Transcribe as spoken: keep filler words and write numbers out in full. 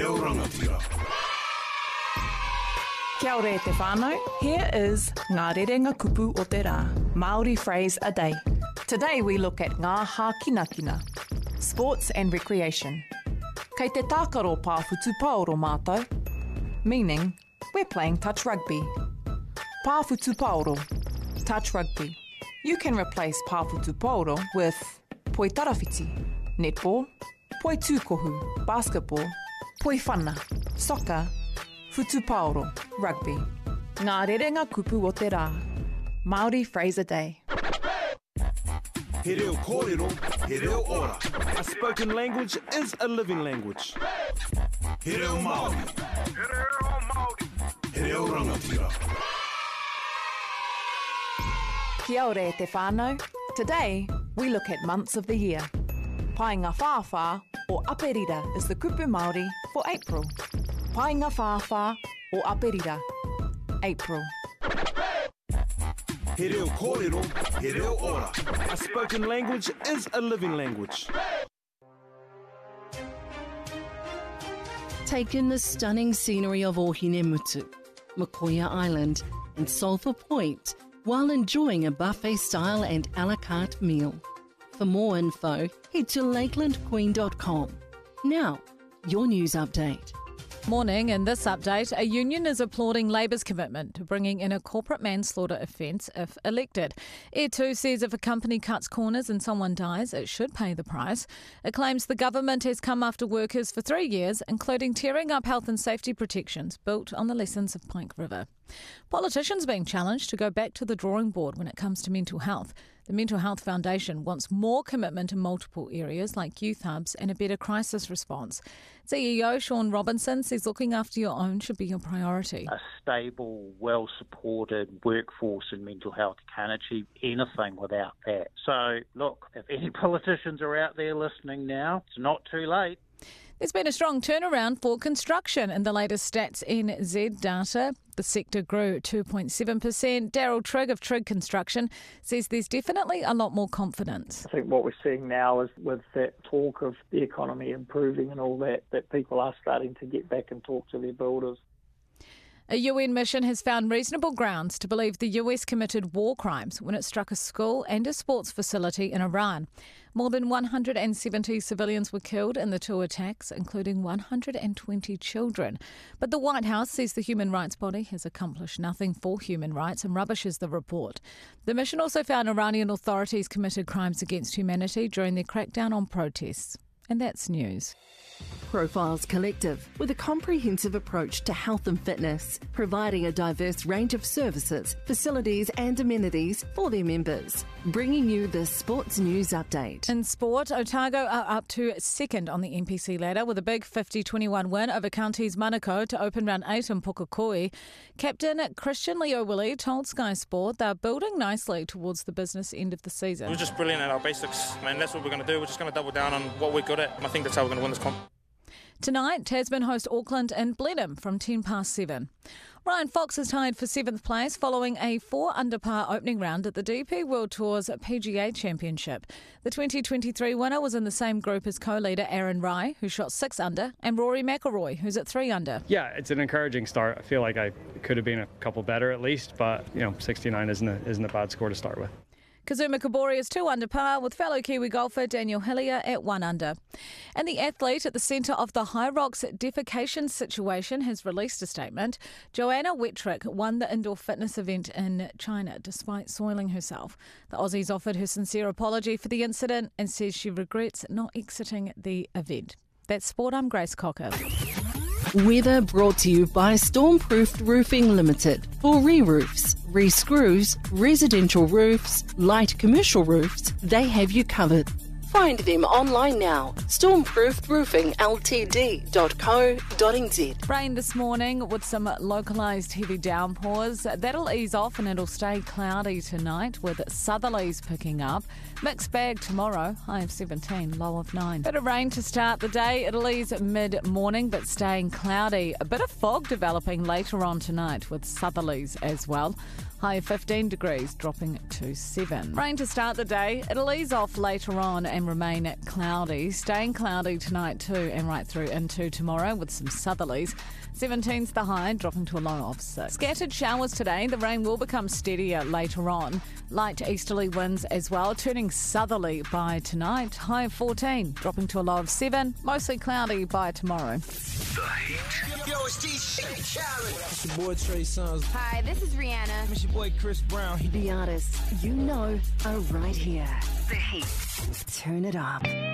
reo rangatira. Kia ora e te whānau. Here is Ngā Rerenga Kupu o te Rā, Māori phrase a day. Today we look at ngā hākinakina, sports and recreation. Kei te tākaro pāwhutu paoro mātou, meaning we're playing touch rugby. Pāwhutu paoro, touch rugby. You can replace pāwhutu paoro with poi tarawhiti, netball, poi tūkohu, basketball, poi whana, soccer, Futu paoro, rugby. Ngā Rerenga Kupu o te Rā, Māori phrase a day. He reo kōrero, he reo ora. A spoken language is a living language. He reo Māori. He reo Māori. He reo rangatira. Kia ora e te whānau. Today, we look at months of the year. Painga whāwhā or aperira is the kupu Māori for April. Painga whāwhā or aperira, April. He reo kōrero, he reo ora. A spoken language is a living language. Take in the stunning scenery of Ohinemutu, Makoia Island and Sulphur Point while enjoying a buffet-style and a la carte meal. For more info, head to lakeland queen dot com. Now, your news update. Morning. In this update, a union is applauding Labour's commitment to bringing in a corporate manslaughter offence if elected. Air two says if a company cuts corners and someone dies, it should pay the price. It claims the government has come after workers for three years, including tearing up health and safety protections built on the lessons of Pike River. Politicians being challenged to go back to the drawing board when it comes to mental health. The Mental Health Foundation wants more commitment in multiple areas like youth hubs and a better crisis response. C E O Sean Robinson says looking after your own should be your priority. A stable, well-supported workforce in mental health can't achieve anything without that. So, look, if any politicians are out there listening now, it's not too late. There's been a strong turnaround for construction in the latest Stats N Z data. The sector grew two point seven percent. Daryl Trigg of Trigg Construction says there's definitely a lot more confidence. I think what we're seeing now is with that talk of the economy improving and all that, that people are starting to get back and talk to their builders. A U N mission has found reasonable grounds to believe the U S committed war crimes when it struck a school and a sports facility in Iran. More than one hundred seventy civilians were killed in the two attacks, including one hundred twenty children. But the White House says the human rights body has accomplished nothing for human rights and rubbishes the report. The mission also found Iranian authorities committed crimes against humanity during their crackdown on protests. And that's news. Profiles Collective, with a comprehensive approach to health and fitness, providing a diverse range of services, facilities and amenities for their members. Bringing you the sports news update. In sport, Otago are up to second on the N P C ladder with a big fifty twenty-one win over Counties Manukau to open round eight in Pukekohe. Captain Christian Leo-Willie told Sky Sport they're building nicely towards the business end of the season. We're just brilliant at our basics, man. That's what we're going to do. We're just going to double down on what we're good at. I think that's how we're going to win this comp. Tonight, Tasman host Auckland and Blenheim from ten past seven. Ryan Fox is tied for seventh place following a four under par opening round at the D P World Tour's P G A Championship. The twenty twenty-three winner was in the same group as co-leader Aaron Rai, who shot six under, and Rory McIlroy, who's at three under. Yeah, it's an encouraging start. I feel like I could have been a couple better at least, but you know, sixty-nine isn't a, isn't a bad score to start with. Kazuma Kobori is two under par with fellow Kiwi golfer Daniel Hillier at one under. And the athlete at the centre of the High Rocks defecation situation has released a statement. Joanna Wettrick won the indoor fitness event in China despite soiling herself. The Aussies offered her sincere apology for the incident and says she regrets not exiting the event. That's Sport. I'm Grace Cocker. Weather brought to you by Stormproofed Roofing Limited. For re-roofs, re-screws, residential roofs, light commercial roofs, they have you covered. Find them online now. stormproofed roofing l t d dot co dot n z. Rain this morning with some localised heavy downpours. That'll ease off and it'll stay cloudy tonight with southerlies picking up. Mixed bag tomorrow, high of seventeen, low of nine. Bit of rain to start the day. It'll ease mid-morning but staying cloudy. A bit of fog developing later on tonight with southerlies as well. High of fifteen degrees, dropping to seven. Rain to start the day. It'll ease off later on and and remain cloudy. Staying cloudy tonight too and right through into tomorrow with some southerlies. seventeen's the high, dropping to a low of six. Scattered showers today. The rain will become steadier later on. Light easterly winds as well, turning southerly by tonight. High of fourteen, dropping to a low of seven. Mostly cloudy by tomorrow. The Heat. Yo, it's D J Khaled. It's your boy Trey Songz. Hi, this is Rihanna. It's your boy Chris Brown. The artists you know are right here. The Heat. Turn it up.